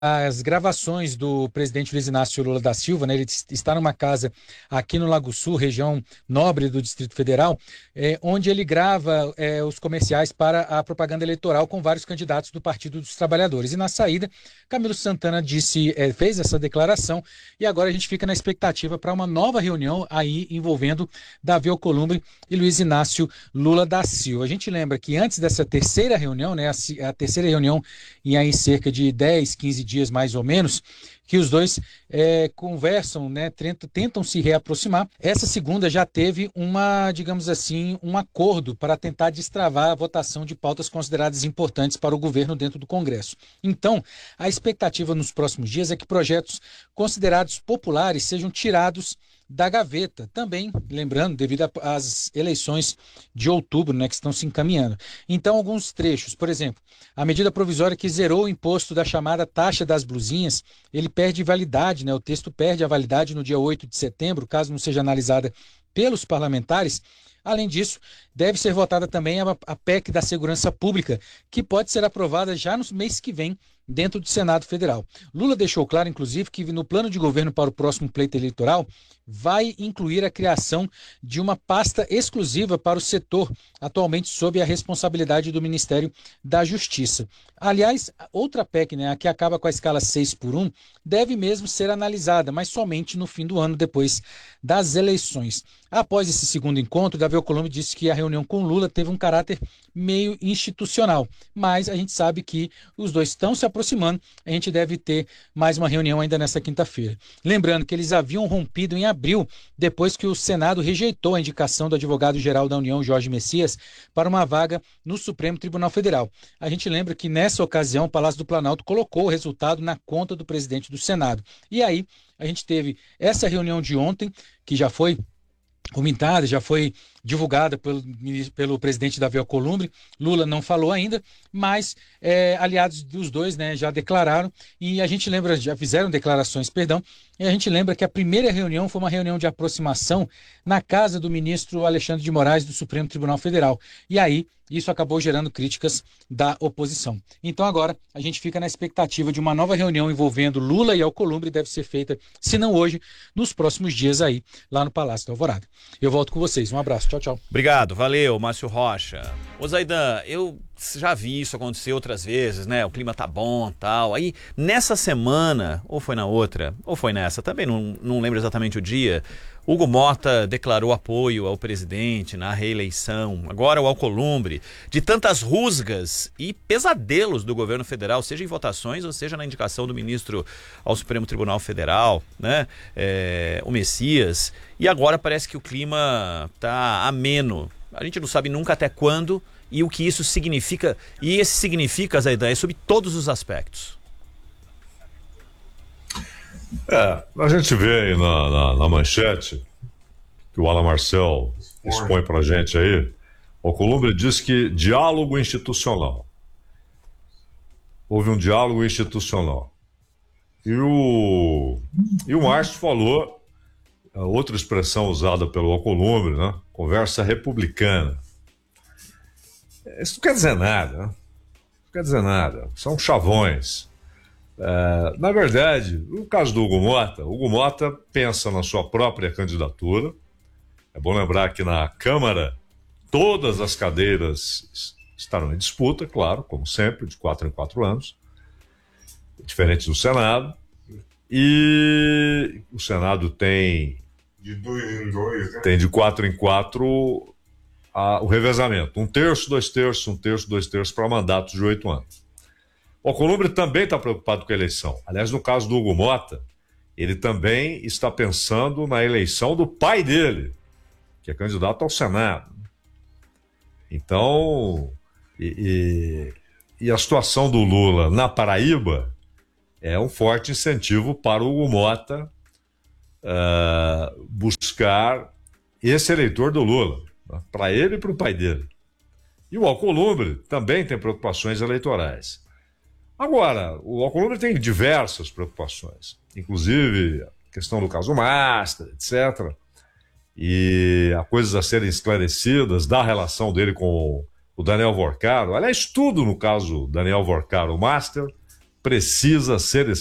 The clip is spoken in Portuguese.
as gravações do presidente Luiz Inácio Lula da Silva, né? Ele está numa casa aqui no Lago Sul, região nobre do Distrito Federal, onde ele grava os comerciais para a propaganda eleitoral com vários candidatos do Partido dos Trabalhadores. E na saída, Camilo Santana fez essa declaração e agora a gente fica na expectativa para uma nova reunião aí envolvendo Davi Alcolumbre e Luiz Inácio Lula da Silva. A gente lembra que antes dessa terceira reunião, né? A terceira reunião em aí cerca de 10, 15 dias mais ou menos, que os dois conversam, né, tentam se reaproximar. Essa segunda já teve digamos assim, um acordo para tentar destravar a votação de pautas consideradas importantes para o governo dentro do Congresso. Então, a expectativa nos próximos dias é que projetos considerados populares sejam tirados da gaveta, também, lembrando, devido às eleições de outubro, né, que estão se encaminhando. Então, alguns trechos, por exemplo, a medida provisória que zerou o imposto da chamada taxa das blusinhas, ele perde validade, né, o texto perde a validade no dia 8 de setembro, caso não seja analisada pelos parlamentares. Além disso, deve ser votada também a PEC da Segurança Pública, que pode ser aprovada já no mês que vem, dentro do Senado Federal. Lula deixou claro, inclusive, que no plano de governo para o próximo pleito eleitoral vai incluir a criação de uma pasta exclusiva para o setor, atualmente sob a responsabilidade do Ministério da Justiça. Aliás, outra PEC, né, a que acaba com a escala 6x1, deve mesmo ser analisada, mas somente no fim do ano, depois das eleições. Após esse segundo encontro, Davi Alcolumbre disse que a reunião com Lula teve um caráter meio institucional, mas a gente sabe que os dois estão se aproximando, a gente deve ter mais uma reunião ainda nessa quinta-feira. Lembrando que eles haviam rompido em abril, depois que o Senado rejeitou a indicação do advogado-geral da União, Jorge Messias, para uma vaga no Supremo Tribunal Federal. A gente lembra que nessa ocasião o Palácio do Planalto colocou o resultado na conta do presidente do Senado. E aí a gente teve essa reunião de ontem, que já foi comentada, já foi divulgada pelo presidente Davi Alcolumbre. Lula não falou ainda, mas aliados dos dois, né, já declararam, e a gente lembra, já fizeram declarações, perdão, e a gente lembra que a primeira reunião foi uma reunião de aproximação na casa do ministro Alexandre de Moraes do Supremo Tribunal Federal. E aí isso acabou gerando críticas da oposição. Então agora a gente fica na expectativa de uma nova reunião envolvendo Lula e Alcolumbre, deve ser feita, se não hoje, nos próximos dias aí, lá no Palácio da Alvorada. Eu volto com vocês. Um abraço. Tchau, tchau. Obrigado, valeu, Márcio Rocha. Ô Zaidan, eu já vi isso acontecer outras vezes, né? O clima tá bom, tal. Aí, nessa semana, ou foi na outra, ou foi nessa, também não lembro exatamente o dia, Hugo Mota declarou apoio ao presidente na reeleição. Agora o Alcolumbre, de tantas rusgas e pesadelos do governo federal, seja em votações ou seja na indicação do ministro ao Supremo Tribunal Federal, né? O Messias. E agora parece que o clima tá ameno. A gente não sabe nunca até quando e o que isso significa. E esse significa, Zaidan, é sobre todos os aspectos. A gente vê aí na manchete que o Alan Marcel expõe pra gente aí. O Alcolumbre diz que diálogo institucional. Houve um diálogo institucional. E o Márcio falou, outra expressão usada pelo Alcolumbre, né? Conversa republicana. Isso não quer dizer nada, né? Não quer dizer nada. São chavões. Na verdade, no caso do Hugo Mota pensa na sua própria candidatura. É bom lembrar que na Câmara todas as cadeiras estarão em disputa, claro, como sempre, de 4 em 4 anos, diferente do Senado. E o Senado tem de 2 em 2, né? Tem de 4 em 4 o revezamento. 1/3, 2/3, 1/3, 2/3 para mandatos de 8 anos. O Alcolumbre também está preocupado com a eleição. Aliás, no caso do Hugo Mota, ele também está pensando na eleição do pai dele, que é candidato ao Senado. Então, e a situação do Lula na Paraíba é um forte incentivo para o Hugo Mota buscar esse eleitor do Lula, né, para ele e para o pai dele. E o Alcolumbre também tem preocupações eleitorais. Agora, o Alcolumbre tem diversas preocupações, inclusive a questão do caso Master, etc. E há coisas a serem esclarecidas da relação dele com o Daniel Vorcaro. Aliás, tudo no caso Daniel Vorcaro Master precisa ser